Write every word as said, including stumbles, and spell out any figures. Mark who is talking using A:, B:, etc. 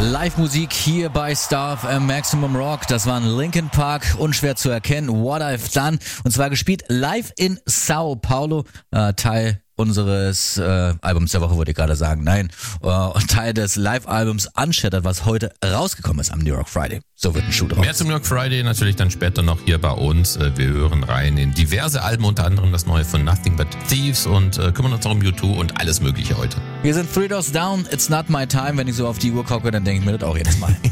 A: Live-Musik hier bei Star F M Maximum Rock. Das waren Linkin Park, unschwer zu erkennen, What I've Done. Und zwar gespielt live in Sao Paulo, äh, Teil unseres äh, Albums der Woche, wollte ich gerade sagen. Nein, äh, Teil des Live-Albums Unshattered, was heute rausgekommen ist am New York Friday. So wird ein Schuh draus.
B: Mehr zum New York Friday natürlich dann später noch hier bei uns. Wir hören rein in diverse Alben, unter anderem das neue von Nothing But Thieves und äh, kümmern uns auch um U zwei und alles mögliche heute.
A: Wir sind Three Doors Down, It's Not My Time. Wenn ich so auf die Uhr gucke, dann denke ich mir das auch jedes Mal.